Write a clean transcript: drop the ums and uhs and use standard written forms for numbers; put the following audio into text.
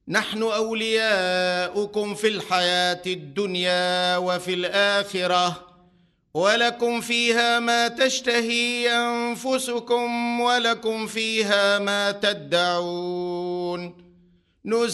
نحن أولياؤكم في الحياة الدنيا وفي الآخرة، ولكم فيها ما تشتهي أنفسكم ولكم فيها ما تدعون.